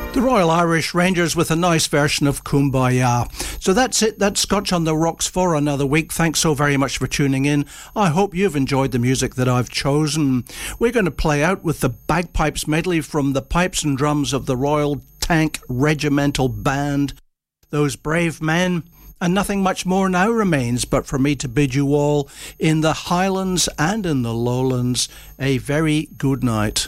The Royal Irish Rangers with a nice version of Kumbaya. So that's it. That's Scotch on the Rocks for another week. Thanks so very much for tuning in. I hope you've enjoyed the music that I've chosen. We're going to play out with the bagpipes medley from the pipes and drums of the Royal Tank Regimental Band. Those brave men. And nothing much more now remains but for me to bid you all in the Highlands and in the Lowlands a very good night.